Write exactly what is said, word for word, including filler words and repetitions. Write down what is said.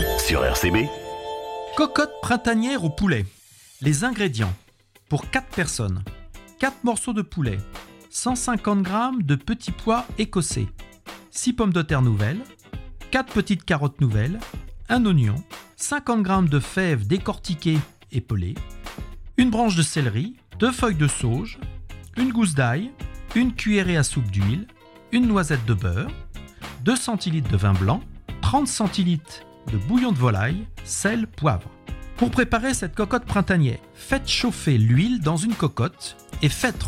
sur R C B. Cocotte printanière au poulet. Les ingrédients. Pour quatre personnes. quatre morceaux de poulet. cent cinquante grammes de petits pois écossais. six pommes de terre nouvelles. quatre petites carottes nouvelles. un oignon. cinquante grammes de fèves décortiquées et pelées. Une branche de céleri. deux feuilles de sauge. Une gousse d'ail. Une cuillerée à soupe d'huile. Une noisette de beurre. deux centilitres de vin blanc. trente centilitres de bouillon de volaille. Sel, poivre. Pour préparer cette cocotte printanière, faites chauffer l'huile dans une cocotte et faites